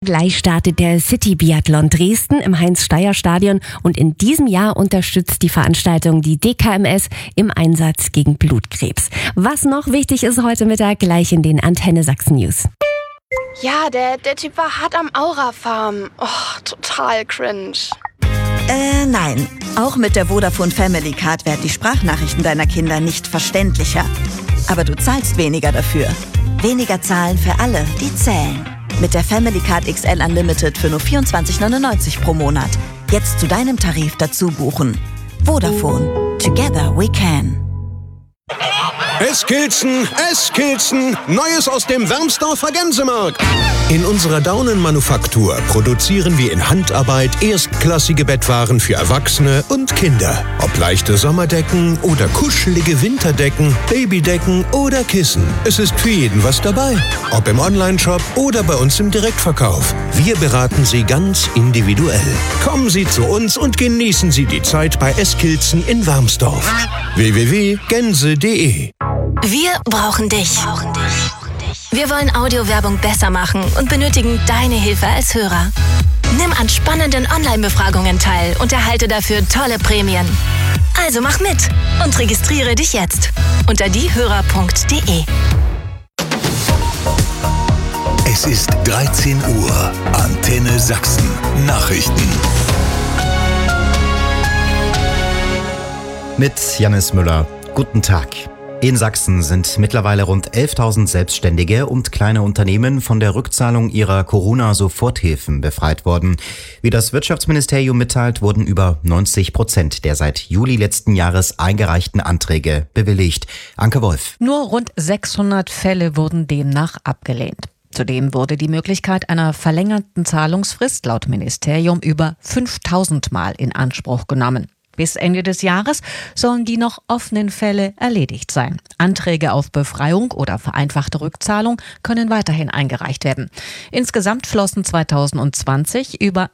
Gleich startet der City-Biathlon Dresden im Heinz-Steyer-Stadion und in diesem Jahr unterstützt die Veranstaltung die DKMS im Einsatz gegen Blutkrebs. Was noch wichtig ist heute Mittag, gleich in den Antenne Sachsen News. Ja, der Typ war hart am Aura-Farm. Oh, total cringe. Nein. Auch mit der Vodafone Family Card werden die Sprachnachrichten deiner Kinder nicht verständlicher. Aber du zahlst weniger dafür. Weniger zahlen für alle, die zählen. Mit der Family Card XL Unlimited für nur 24,99 pro Monat. Jetzt zu deinem Tarif dazu buchen. Vodafone. Together we can. Eskilzen, Neues aus dem Wermsdorfer Gänsemarkt. In unserer Daunenmanufaktur produzieren wir in Handarbeit erstklassige Bettwaren für Erwachsene und Kinder. Ob leichte Sommerdecken oder kuschelige Winterdecken, Babydecken oder Kissen. Es ist für jeden was dabei. Ob im Onlineshop oder bei uns im Direktverkauf. Wir beraten Sie ganz individuell. Kommen Sie zu uns und genießen Sie die Zeit bei Eskilzen in Wermsdorf. www.gänse.de. Wir brauchen dich. Wir wollen Audiowerbung besser machen und benötigen deine Hilfe als Hörer. Nimm an spannenden Online-Befragungen teil und erhalte dafür tolle Prämien. Also mach mit und registriere dich jetzt unter diehörer.de. Es ist 13 Uhr. Antenne Sachsen. Nachrichten. Mit Jannis Müller. Guten Tag. In Sachsen sind mittlerweile rund 11.000 Selbstständige und kleine Unternehmen von der Rückzahlung ihrer Corona-Soforthilfen befreit worden. Wie das Wirtschaftsministerium mitteilt, wurden über 90% der seit Juli letzten Jahres eingereichten Anträge bewilligt. Anke Wolf. Nur rund 600 Fälle wurden demnach abgelehnt. Zudem wurde die Möglichkeit einer verlängerten Zahlungsfrist laut Ministerium über 5.000 Mal in Anspruch genommen. Bis Ende des Jahres sollen die noch offenen Fälle erledigt sein. Anträge auf Befreiung oder vereinfachte Rückzahlung können weiterhin eingereicht werden. Insgesamt flossen 2020 über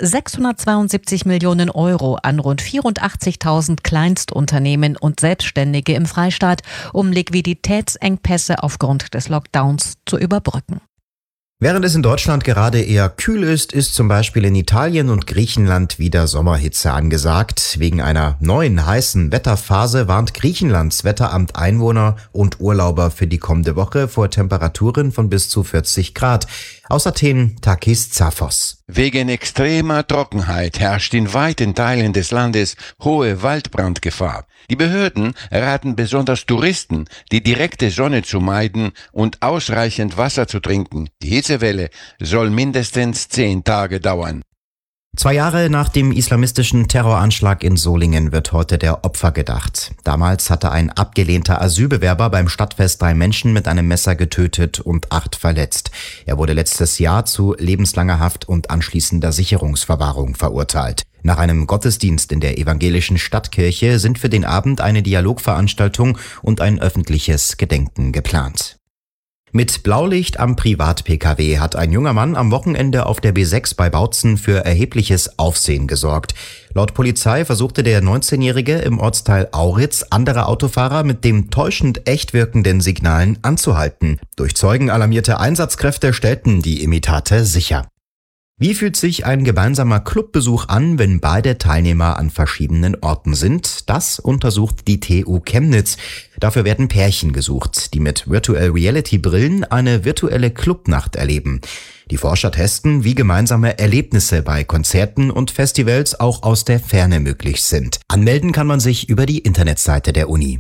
672 Millionen Euro an rund 84.000 Kleinstunternehmen und Selbstständige im Freistaat, um Liquiditätsengpässe aufgrund des Lockdowns zu überbrücken. Während es in Deutschland gerade eher kühl ist, ist zum Beispiel in Italien und Griechenland wieder Sommerhitze angesagt. Wegen einer neuen heißen Wetterphase warnt Griechenlands Wetteramt Einwohner und Urlauber für die kommende Woche vor Temperaturen von bis zu 40 Grad. Aus Athen Takis Zaphos. Wegen extremer Trockenheit herrscht in weiten Teilen des Landes hohe Waldbrandgefahr. Die Behörden raten besonders Touristen, die direkte Sonne zu meiden und ausreichend Wasser zu trinken. Die Hitzewelle soll mindestens 10 Tage dauern. 2 Jahre nach dem islamistischen Terroranschlag in Solingen wird heute der Opfer gedacht. Damals hatte ein abgelehnter Asylbewerber beim Stadtfest 3 Menschen mit einem Messer getötet und 8 verletzt. Er wurde letztes Jahr zu lebenslanger Haft und anschließender Sicherungsverwahrung verurteilt. Nach einem Gottesdienst in der evangelischen Stadtkirche sind für den Abend eine Dialogveranstaltung und ein öffentliches Gedenken geplant. Mit Blaulicht am Privat-Pkw hat ein junger Mann am Wochenende auf der B6 bei Bautzen für erhebliches Aufsehen gesorgt. Laut Polizei versuchte der 19-Jährige im Ortsteil Auritz andere Autofahrer mit dem täuschend echt wirkenden Signalen anzuhalten. Durch Zeugen alarmierte Einsatzkräfte stellten die Imitate sicher. Wie fühlt sich ein gemeinsamer Clubbesuch an, wenn beide Teilnehmer an verschiedenen Orten sind? Das untersucht die TU Chemnitz. Dafür werden Pärchen gesucht, die mit Virtual Reality Brillen eine virtuelle Clubnacht erleben. Die Forscher testen, wie gemeinsame Erlebnisse bei Konzerten und Festivals auch aus der Ferne möglich sind. Anmelden kann man sich über die Internetseite der Uni.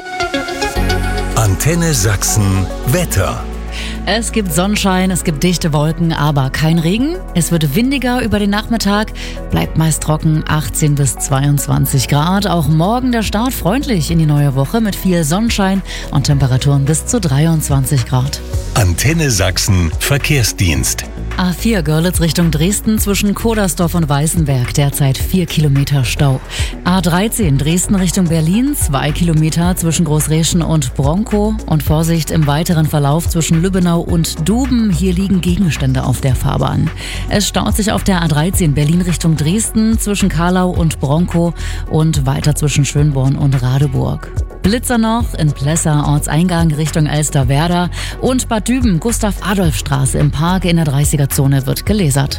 Antenne Sachsen Wetter. Es gibt Sonnenschein, es gibt dichte Wolken, aber kein Regen. Es wird windiger über den Nachmittag, bleibt meist trocken, 18 bis 22 Grad. Auch morgen der Start freundlich in die neue Woche mit viel Sonnenschein und Temperaturen bis zu 23 Grad. Antenne Sachsen Verkehrsdienst. A4 Görlitz Richtung Dresden zwischen Kodersdorf und Weißenberg, derzeit 4 Kilometer Stau. A13 Dresden Richtung Berlin, 2 Kilometer zwischen Großreschen und Bronkow und Vorsicht im weiteren Verlauf zwischen Lübbenau und Duben, hier liegen Gegenstände auf der Fahrbahn. Es staut sich auf der A13 Berlin Richtung Dresden zwischen Karlau und Bronkow und weiter zwischen Schönborn und Radeburg. Blitzer noch in Plessa, Ortseingang Richtung Elsterwerda und Bad Düben, Gustav-Adolf-Straße im Park in der 30er-Zone wird gelasert.